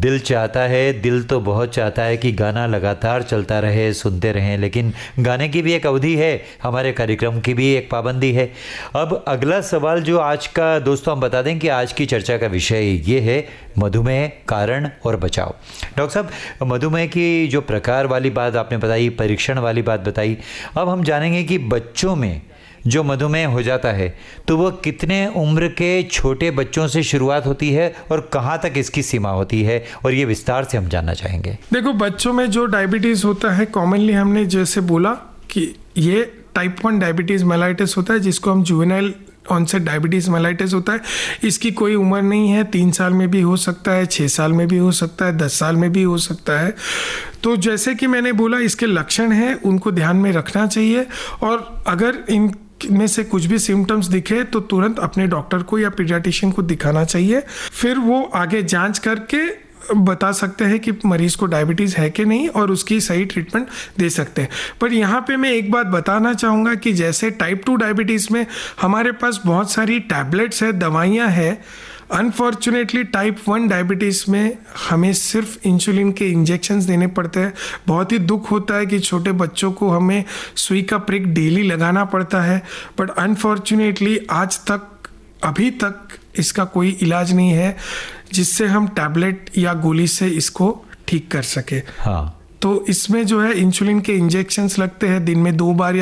दिल चाहता है, दिल तो बहुत चाहता है कि गाना लगातार चलता रहे, सुनते रहें, लेकिन गाने की भी एक अवधि है, हमारे कार्यक्रम की भी एक पाबंदी है। अब अगला सवाल जो आज का, दोस्तों हम बता दें कि आज की चर्चा का विषय ये है मधुमेह, कारण और बचाव। डॉक्टर साहब, मधुमेह की जो प्रकार वाली बात आपने बताई, परीक्षण वाली बात बताई, अब हम जानेंगे कि बच्चों में जो मधुमेह हो जाता है तो वो कितने उम्र के छोटे बच्चों से शुरुआत होती है और कहाँ तक इसकी सीमा होती है, और ये विस्तार से हम जानना चाहेंगे। देखो, बच्चों में जो डायबिटीज़ होता है, कॉमनली हमने जैसे बोला कि ये टाइप 1 डायबिटीज़ मेलाइटिस होता है, जिसको हम जुवेनाइल ऑनसेट डायबिटीज़ मेलाइटिस होता है। इसकी कोई उम्र नहीं है, 3 साल में भी हो सकता है, 6 साल में भी हो सकता है, 10 साल में भी हो सकता है। तो जैसे कि मैंने बोला, इसके लक्षण हैं, उनको ध्यान में रखना चाहिए, और अगर इन में से कुछ भी सिम्टम्स दिखे तो तुरंत अपने डॉक्टर को या पीडियाट्रिशियन को दिखाना चाहिए। फिर वो आगे जांच करके बता सकते हैं कि मरीज को डायबिटीज़ है कि नहीं, और उसकी सही ट्रीटमेंट दे सकते हैं। पर यहाँ पे मैं एक बात बताना चाहूँगा कि जैसे टाइप 2 डायबिटीज़ में हमारे पास बहुत सारी टैबलेट्स है, दवाइयाँ हैं। अनफॉर्चुनेटली टाइप 1 डायबिटीज़ में हमें सिर्फ इंसुलिन के इंजेक्शंस देने पड़ते हैं। बहुत ही दुख होता है कि छोटे बच्चों को हमें सुई का प्रिक डेली लगाना पड़ता है, बट अनफॉर्चुनेटली आज तक, अभी तक इसका कोई इलाज नहीं है जिससे हम टैबलेट या गोली से इसको ठीक कर सके। हाँ, तो इसमें जो है इंसुलिन के इंजेक्शंस लगते हैं दिन में 2 बार या